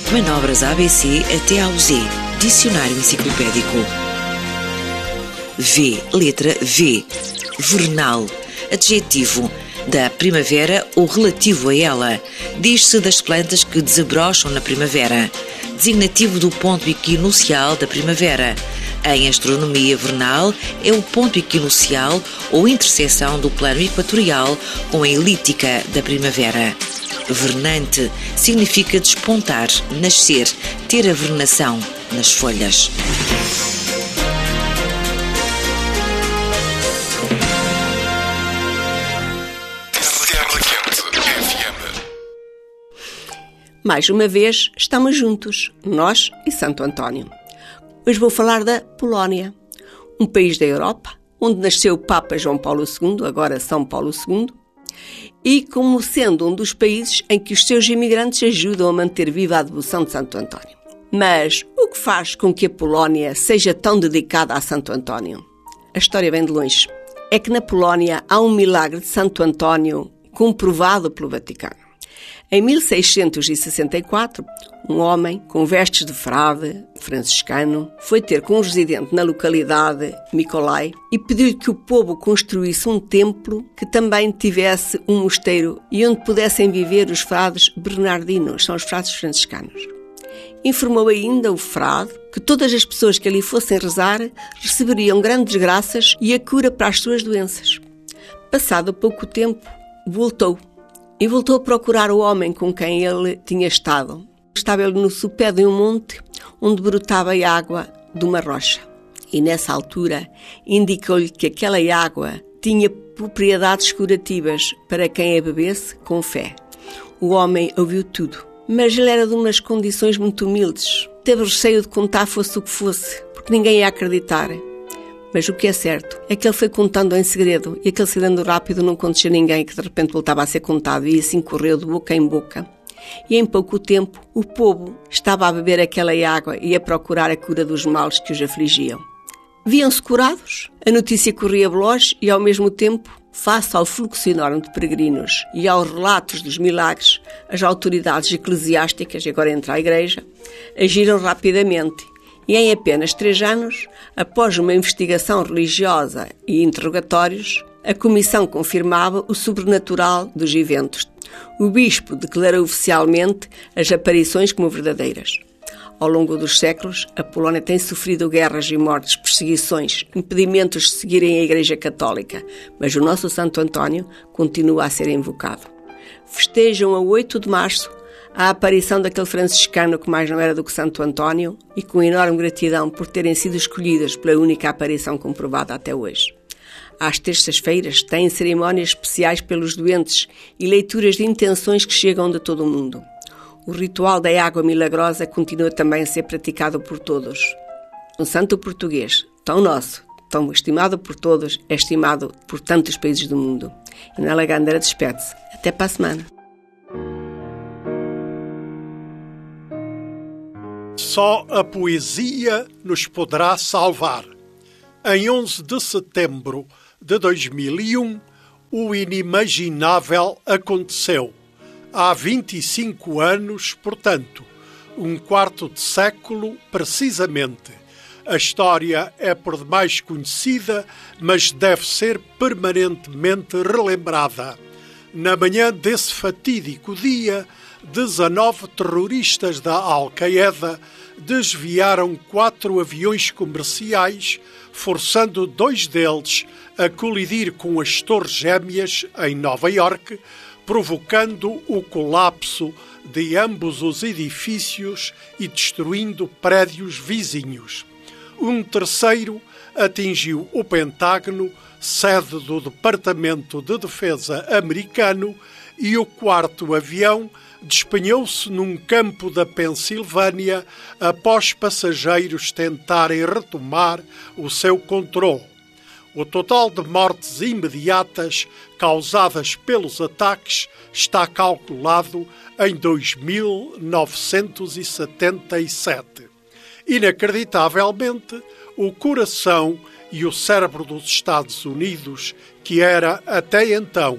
Manobras ABC até ao Z. Dicionário enciclopédico. V. Letra V. Vernal. Adjetivo. Da primavera ou relativo a ela. Diz-se das plantas que desabrocham na primavera. Designativo do ponto equinocial da primavera. Em astronomia vernal, é o ponto equinocial ou interseção do plano equatorial com a elíptica da primavera. Vernante significa despontar, nascer, ter a vernação nas folhas. Mais uma vez, estamos juntos, nós e Santo António. Hoje vou falar da Polónia, um país da Europa, onde nasceu o Papa João Paulo II, agora São Paulo II, e como sendo um dos países em que os seus imigrantes ajudam a manter viva a devoção de Santo António. Mas o que faz com que a Polónia seja tão dedicada a Santo António? A história vem de longe. É que na Polónia há um milagre de Santo António comprovado pelo Vaticano. Em 1664, um homem com vestes de frade franciscano foi ter com um residente na localidade, Mikolai, e pediu-lhe que o povo construísse um templo que também tivesse um mosteiro e onde pudessem viver os frades bernardinos, são os frades franciscanos. Informou ainda o frade que todas as pessoas que ali fossem rezar receberiam grandes graças e a cura para as suas doenças. Passado pouco tempo, voltou a procurar o homem com quem ele tinha estado. Estava ele no sopé de um monte onde brotava a água de uma rocha. E nessa altura indicou-lhe que aquela água tinha propriedades curativas para quem a bebesse com fé. O homem ouviu tudo, mas ele era de umas condições muito humildes. Teve receio de contar fosse o que fosse, porque ninguém ia acreditar. Mas o que é certo é que ele foi contando em segredo e aquele segredo rápido não contou a ninguém, que de repente voltava a ser contado e assim correu de boca em boca. E em pouco tempo o povo estava a beber aquela água e a procurar a cura dos males que os afligiam. Viam-se curados, a notícia corria veloz e ao mesmo tempo, face ao fluxo enorme de peregrinos e aos relatos dos milagres, as autoridades eclesiásticas, e agora entra a Igreja, agiram rapidamente. E em apenas 3 anos, após uma investigação religiosa e interrogatórios, a comissão confirmava o sobrenatural dos eventos. O bispo declarou oficialmente as aparições como verdadeiras. Ao longo dos séculos, a Polónia tem sofrido guerras e mortes, perseguições, impedimentos de seguirem a Igreja Católica, mas o nosso Santo António continua a ser invocado. Festejam a 8 de março a aparição daquele franciscano que mais não era do que Santo António e com enorme gratidão por terem sido escolhidas pela única aparição comprovada até hoje. Às terças-feiras têm cerimónias especiais pelos doentes e leituras de intenções que chegam de todo o mundo. O ritual da água milagrosa continua também a ser praticado por todos. Um santo português, tão nosso, tão estimado por todos, é estimado por tantos países do mundo. E Nela Gandara despede-se. Até para a semana. Só a poesia nos poderá salvar. Em 11 de setembro de 2001, o inimaginável aconteceu. Há 25 anos, portanto, um quarto de século precisamente. A história é por demais conhecida, mas deve ser permanentemente relembrada. Na manhã desse fatídico dia, 19 terroristas da Al-Qaeda desviaram 4 aviões comerciais, forçando 2 deles a colidir com as Torres Gêmeas em Nova Iorque, provocando o colapso de ambos os edifícios e destruindo prédios vizinhos. Um terceiro atingiu o Pentágono, sede do Departamento de Defesa americano, e o 4º avião despenhou-se num campo da Pensilvânia após passageiros tentarem retomar o seu controle. O total de mortes imediatas causadas pelos ataques está calculado em 2.977. Inacreditavelmente, o coração e o cérebro dos Estados Unidos, que era até então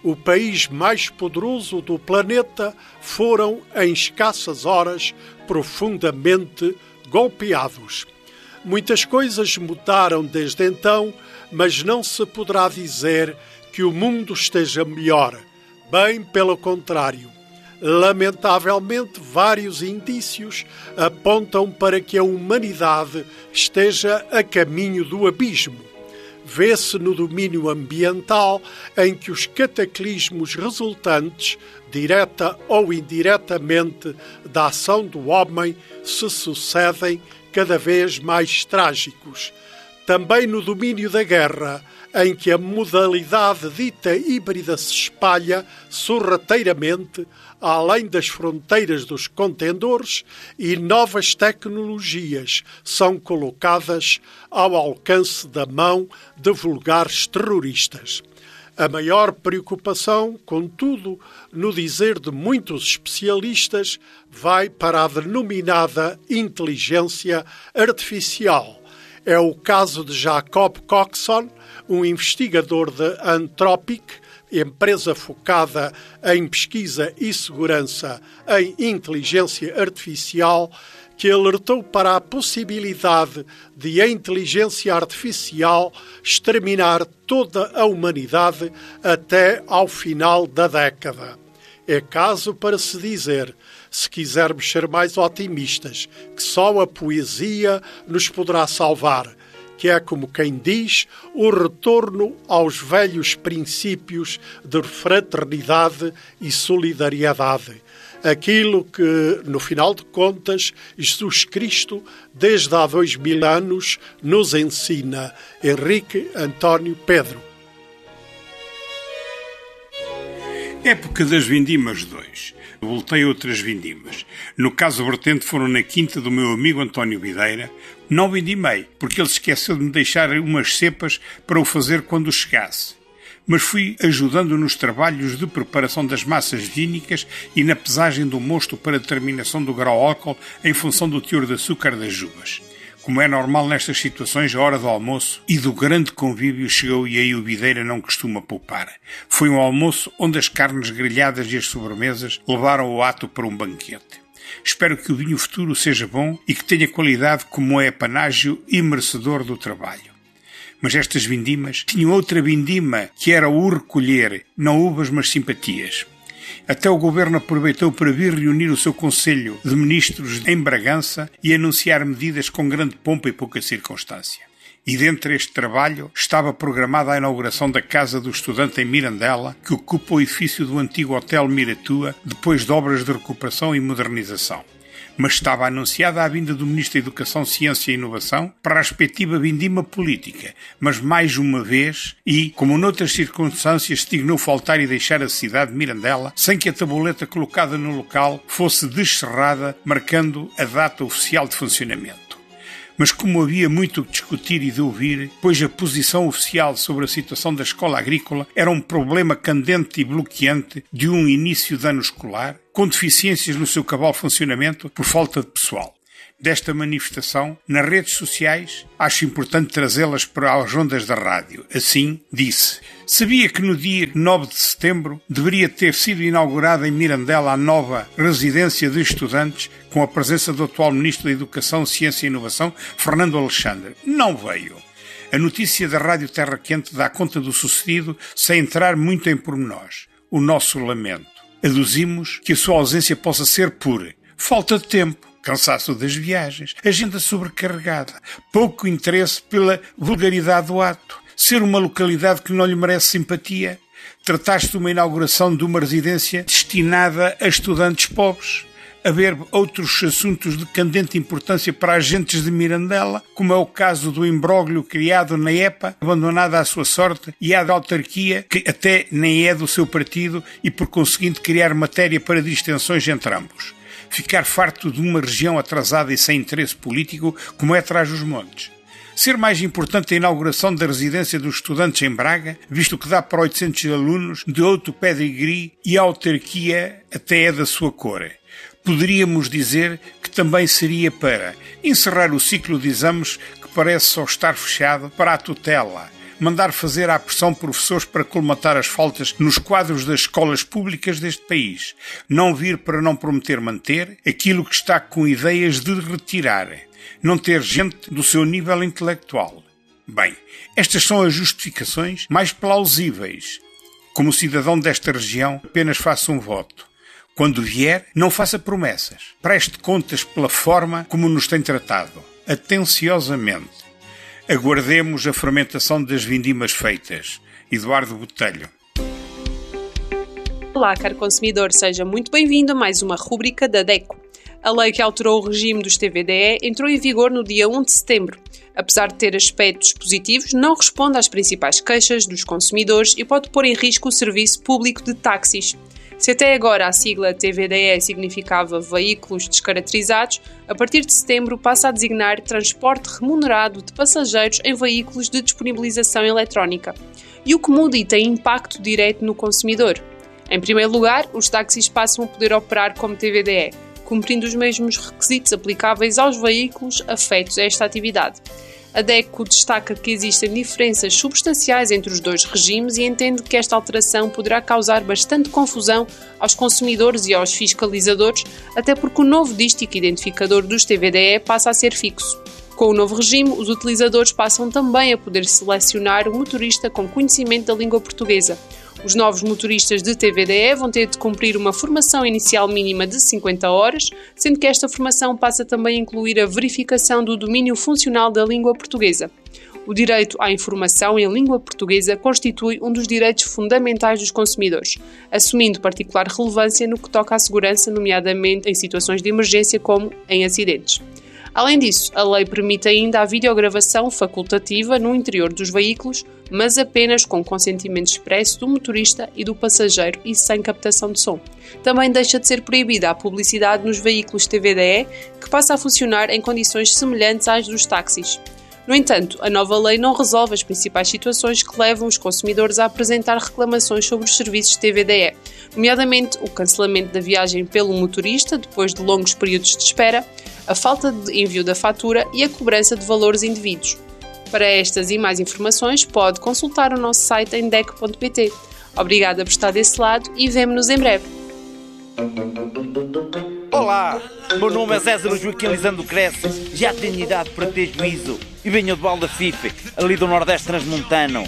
o país mais poderoso do planeta, foram, em escassas horas, profundamente golpeados. Muitas coisas mudaram desde então, mas não se poderá dizer que o mundo esteja melhor. Bem pelo contrário. Lamentavelmente, vários indícios apontam para que a humanidade esteja a caminho do abismo. Vê-se no domínio ambiental, em que os cataclismos resultantes, direta ou indiretamente, da ação do homem, se sucedem cada vez mais trágicos. Também no domínio da guerra, em que a modalidade dita híbrida se espalha sorrateiramente além das fronteiras dos contendores e novas tecnologias são colocadas ao alcance da mão de vulgares terroristas. A maior preocupação, contudo, no dizer de muitos especialistas, vai para a denominada inteligência artificial. É o caso de Jacob Coxon, um investigador da Anthropic, empresa focada em pesquisa e segurança em inteligência artificial, que alertou para a possibilidade de a inteligência artificial exterminar toda a humanidade até ao final da década. É caso para se dizer, se quisermos ser mais otimistas, que só a poesia nos poderá salvar, que é, como quem diz, o retorno aos velhos princípios de fraternidade e solidariedade. Aquilo que, no final de contas, Jesus Cristo, desde há 2000 anos, nos ensina. Henrique António Pedro. Época das Vindimas 2. Voltei a outras vindimas. No caso vertente foram na quinta do meu amigo António Videira. Não vindimei, porque ele esqueceu de me deixar umas cepas para o fazer quando chegasse. Mas fui ajudando nos trabalhos de preparação das massas vínicas e na pesagem do mosto para a determinação do grau álcool em função do teor de açúcar das uvas. Como é normal nestas situações, a hora do almoço e do grande convívio chegou e aí o Videira não costuma poupar. Foi um almoço onde as carnes grelhadas e as sobremesas levaram o ato para um banquete. Espero que o vinho futuro seja bom e que tenha qualidade como é panágio e merecedor do trabalho. Mas estas vindimas tinham outra vindima que era o recolher, não uvas mas simpatias. Até o governo aproveitou para vir reunir o seu Conselho de Ministros em Bragança e anunciar medidas com grande pompa e pouca circunstância. E dentro deste trabalho estava programada a inauguração da Casa do Estudante em Mirandela, que ocupa o edifício do antigo Hotel Miratua, depois de obras de recuperação e modernização. Mas estava anunciada a vinda do Ministro da Educação, Ciência e Inovação para a respectiva vindima política, mas mais uma vez, e, como noutras circunstâncias, se dignou faltar e deixar a cidade de Mirandela sem que a tabuleta colocada no local fosse descerrada, marcando a data oficial de funcionamento. Mas como havia muito que discutir e de ouvir, pois a posição oficial sobre a situação da escola agrícola era um problema candente e bloqueante de um início de ano escolar, com deficiências no seu cabal funcionamento por falta de pessoal. Desta manifestação, nas redes sociais, acho importante trazê-las para as ondas da rádio. Assim, disse: sabia que no dia 9 de setembro deveria ter sido inaugurada em Mirandela a nova residência de estudantes com a presença do atual Ministro da Educação, Ciência e Inovação, Fernando Alexandre. Não veio. A notícia da Rádio Terra Quente dá conta do sucedido sem entrar muito em pormenores. O nosso lamento. Aduzimos que a sua ausência possa ser por falta de tempo, cansaço das viagens, agenda sobrecarregada, pouco interesse pela vulgaridade do ato, ser uma localidade que não lhe merece simpatia, tratar-se de uma inauguração de uma residência destinada a estudantes pobres, haver outros assuntos de candente importância para agentes de Mirandela, como é o caso do imbróglio criado na EPA, abandonada à sua sorte, e à da autarquia, que até nem é do seu partido, e por conseguinte criar matéria para distensões entre ambos. Ficar farto de uma região atrasada e sem interesse político, como é Trás-os-Montes. Ser mais importante a inauguração da residência dos estudantes em Braga, visto que dá para 800 alunos de outro pedigree e a autarquia até é da sua cor. Poderíamos dizer que também seria para encerrar o ciclo de exames que parece só estar fechado para a tutela, mandar fazer à pressão professores para colmatar as faltas nos quadros das escolas públicas deste país, não vir para não prometer manter aquilo que está com ideias de retirar, não ter gente do seu nível intelectual. Bem, estas são as justificações mais plausíveis. Como cidadão desta região, apenas faço um voto. Quando vier, não faça promessas. Preste contas pela forma como nos tem tratado. Atenciosamente. Aguardemos a fermentação das vindimas feitas. Eduardo Botelho. Olá, caro consumidor, seja muito bem-vindo a mais uma rúbrica da DECO. A lei que alterou o regime dos TVDE entrou em vigor no dia 1 de setembro. Apesar de ter aspectos positivos, não responde às principais queixas dos consumidores e pode pôr em risco o serviço público de táxis. Se até agora a sigla TVDE significava veículos descaracterizados, a partir de setembro passa a designar transporte remunerado de passageiros em veículos de disponibilização eletrónica. E o que muda e tem impacto direto no consumidor? Em primeiro lugar, os táxis passam a poder operar como TVDE, cumprindo os mesmos requisitos aplicáveis aos veículos afetos a esta atividade. A DECO destaca que existem diferenças substanciais entre os dois regimes e entende que esta alteração poderá causar bastante confusão aos consumidores e aos fiscalizadores, até porque o novo dístico identificador dos TVDE passa a ser fixo. Com o novo regime, os utilizadores passam também a poder selecionar o motorista com conhecimento da língua portuguesa. Os novos motoristas de TVDE vão ter de cumprir uma formação inicial mínima de 50 horas, sendo que esta formação passa também a incluir a verificação do domínio funcional da língua portuguesa. O direito à informação em língua portuguesa constitui um dos direitos fundamentais dos consumidores, assumindo particular relevância no que toca à segurança, nomeadamente em situações de emergência como em acidentes. Além disso, a lei permite ainda a videogravação facultativa no interior dos veículos, mas apenas com consentimento expresso do motorista e do passageiro e sem captação de som. Também deixa de ser proibida a publicidade nos veículos TVDE, que passa a funcionar em condições semelhantes às dos táxis. No entanto, a nova lei não resolve as principais situações que levam os consumidores a apresentar reclamações sobre os serviços de TVDE, nomeadamente o cancelamento da viagem pelo motorista depois de longos períodos de espera, a falta de envio da fatura e a cobrança de valores indevidos. Para estas e mais informações, pode consultar o nosso site em DECO.pt. Obrigada por estar desse lado e vemo-nos em breve. Olá, meu nome é César Joaquim Lisandro Cresce, já tenho idade para ter juízo e venho de Baldafife, ali do Nordeste Transmontano.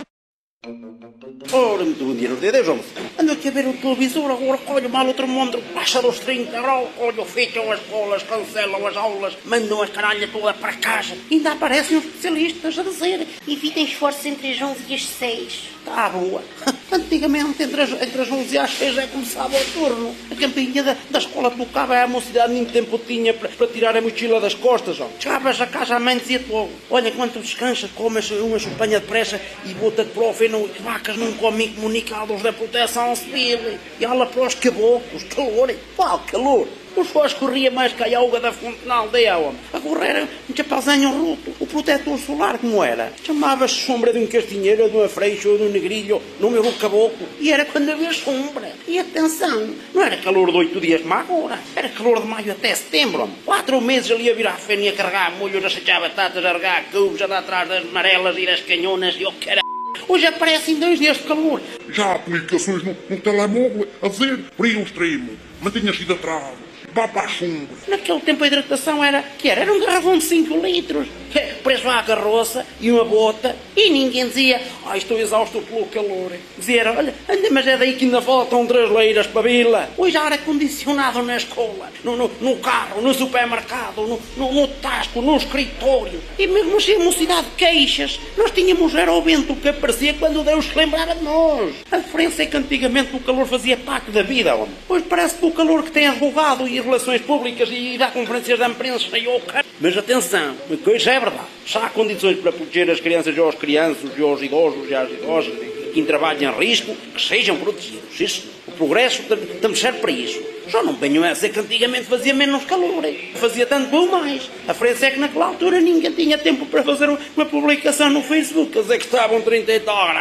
Ora, muito bom dia, Deus, homem. Ando aqui a ver o televisor, agora colho mal outro mundo, baixa dos 30 graus, colho, fecham as escolas, cancelam as aulas, mandam a caralha toda para casa. Ainda aparecem os especialistas a dizer: evitem esforços entre as 11 e as 6. Está boa. Antigamente, entre as 11 e as 6 já começava o turno. A campainha da escola tocava, a mocidade nem tempo tinha para tirar a mochila das costas. Ó. Chegavas a casa, a mãe dizia-te logo: olha, quando descansas, comes uma chupanha depressa e bota-te para o feno, que vacas não comem comunicados da proteção civil. E olha para os caboclos, calor. Qual calor? Os fós corria mais que a alga da fonte na aldeia, homem. Agora era um chapauzinho ruto. O protetor solar, como era? Chamava-se sombra de um castinheiro, de uma freixa ou de um negrilho, no meu caboclo. E era quando havia sombra. E atenção, não era calor de 8 dias como agora. Era calor de maio até setembro, homem. 4 meses ali a virar feno e a carregar molhos, a sachar batatas, a regar cubos, a dar atrás das amarelas e das canhonas e o caralho. Hoje aparecem 2 dias de calor. Já há aplicações no telemóvel a dizer frio extremo, mantenha-se hidrado. Vá para a sombra. Naquele tempo a hidratação era um garrafão de 5 litros, preso à carroça e uma bota, e ninguém dizia: estou exausto pelo calor. Dizia: olha, mas é daí que ainda faltam 3 leiras para a vila. Hoje há ar-condicionado na escola, no carro, no supermercado, no tasco, no escritório. E mesmo assim a mocidade de queixas. Nós tínhamos era o vento que aparecia quando Deus se lembrava de nós. A diferença é que antigamente o calor fazia parte da vida, homem. Hoje parece que o calor que tem advogado e relações públicas e dá conferências de imprensa e o cara. Mas atenção, uma coisa é verdade. Se há condições para proteger as crianças e os crianças e os idosos e as idosas que trabalham em risco, que sejam protegidos. Isso, o progresso também serve para isso. Só não venham a dizer que antigamente fazia menos calor. Fazia tanto ou mais. A diferença é que naquela altura ninguém tinha tempo para fazer uma publicação no Facebook. Quer dizer que estavam 30 e tal graus.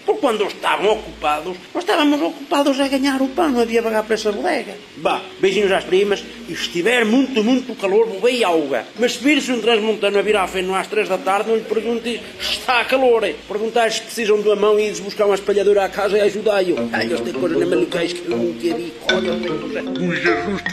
Porque quando eles estavam ocupados, nós estávamos ocupados a ganhar o pão, não havia vagar para essa bodega. Bah, beijinhos às primas, e se estiver muito calor, bebei alga. Mas se vir-se um transmontano a virar a feno às 3 da tarde, não lhe pergunte se está a calor. Perguntar se precisam de uma mão e ir buscar uma espalhadora à casa e ajudar-o. Eles têm coisas na malucais que eu nunca vi. Olha, O Jesus